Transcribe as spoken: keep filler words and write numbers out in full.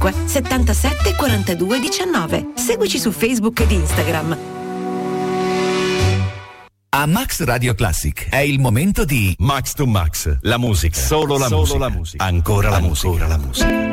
cinque settantasette quarantadue diciannove. Seguici su Facebook ed Instagram. A Max Radio Classic è il momento di Max to Max, la musica, solo la Solo musica, la musica. ancora la Ancora musica, la musica.